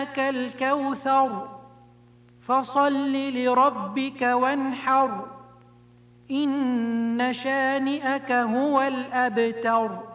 الكوثر فصل لربك وانحر إن شانئك هو الأبتر.